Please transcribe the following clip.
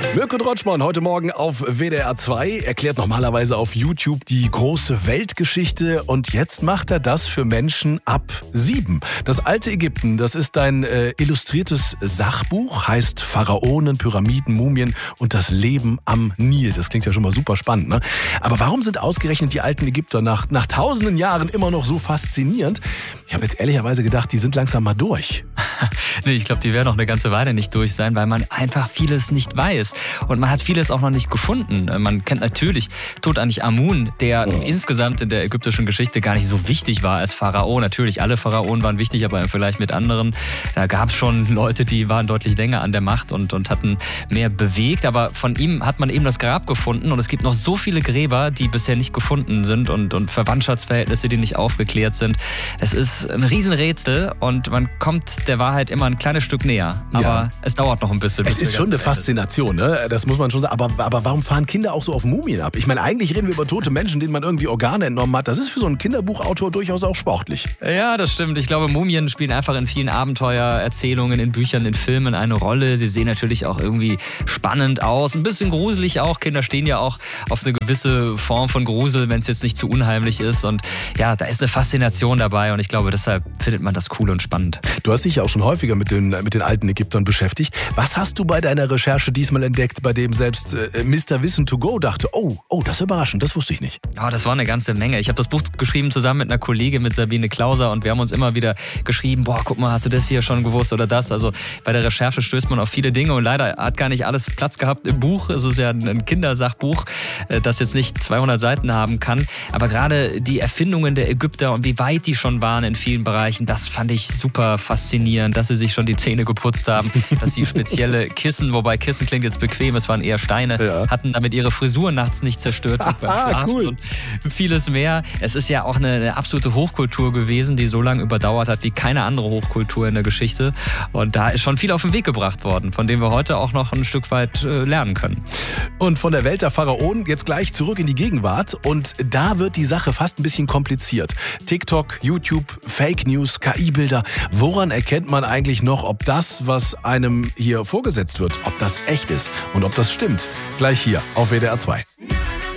Mirko Drotschmann heute Morgen auf WDR 2 erklärt normalerweise auf YouTube die große Weltgeschichte und jetzt macht er das für Menschen ab 7. Das alte Ägypten, das ist ein illustriertes Sachbuch, heißt Pharaonen, Pyramiden, Mumien und das Leben am Nil. Das klingt ja schon mal super spannend, ne? Aber warum sind ausgerechnet die alten Ägypter nach tausenden Jahren immer noch so faszinierend? Ich habe jetzt ehrlicherweise gedacht, die sind langsam mal durch. Nee, ich glaube, die werden noch eine ganze Weile nicht durch sein, weil man einfach vieles nicht weiß. Und man hat vieles auch noch nicht gefunden. Man kennt natürlich Tutanchamun, der insgesamt in der ägyptischen Geschichte gar nicht so wichtig war als Pharao. Natürlich, alle Pharaonen waren wichtig, aber vielleicht mit anderen. Da gab es schon Leute, die waren deutlich länger an der Macht und hatten mehr bewegt. Aber von ihm hat man eben das Grab gefunden. Und es gibt noch so viele Gräber, die bisher nicht gefunden sind und Verwandtschaftsverhältnisse, die nicht aufgeklärt sind. Es ist ein Riesenrätsel und man kommt der Wahrheit immer ein kleines Stück näher. Aber es dauert noch ein bisschen. Es ist schon eine Faszination, ne? Das muss man schon sagen. Aber warum fahren Kinder auch so auf Mumien ab? Ich meine, eigentlich reden wir über tote Menschen, denen man irgendwie Organe entnommen hat. Das ist für so einen Kinderbuchautor durchaus auch sportlich. Ja, das stimmt. Ich glaube, Mumien spielen einfach in vielen Abenteuererzählungen, in Büchern, in Filmen eine Rolle. Sie sehen natürlich auch irgendwie spannend aus. Ein bisschen gruselig auch. Kinder stehen ja auch auf eine gewisse Form von Grusel, wenn es jetzt nicht zu unheimlich ist. Und ja, da ist eine Faszination dabei. Und ich glaube, deshalb findet man das cool und spannend. Du hast dich ja auch schon häufiger mit den alten Ägyptern beschäftigt. Was hast du bei deiner Recherche diesmal entdeckt, bei dem selbst Mr. Wissen to go dachte, oh, das ist überraschend, das wusste ich nicht. Ja, das war eine ganze Menge. Ich habe das Buch geschrieben zusammen mit einer Kollegin, mit Sabine Klauser, und wir haben uns immer wieder geschrieben, guck mal, hast du das hier schon gewusst oder das? Also bei der Recherche stößt man auf viele Dinge und leider hat gar nicht alles Platz gehabt im Buch. Es ist ja ein Kindersachbuch, das jetzt nicht 200 Seiten haben kann. Aber gerade die Erfindungen der Ägypter und wie weit die schon waren in vielen Bereichen, das fand ich super faszinierend, dass sie sich schon die Zähne geputzt haben, dass sie spezielle Kissen, wobei Kissen klingt jetzt bequem, es waren eher Steine, hatten, damit ihre Frisur nachts nicht zerstört wird beim Schlafen und vieles mehr. Es ist ja auch eine absolute Hochkultur gewesen, die so lange überdauert hat wie keine andere Hochkultur in der Geschichte. Und da ist schon viel auf den Weg gebracht worden, von dem wir heute auch noch ein Stück weit lernen können. Und von der Welt der Pharaonen jetzt gleich zurück in die Gegenwart. Und da wird die Sache fast ein bisschen kompliziert. TikTok, YouTube, Fake News, KI-Bilder. Woran erkennt man eigentlich noch, ob das, was einem hier vorgesetzt wird, ob das echt ist und ob das stimmt? Gleich hier auf WDR 2.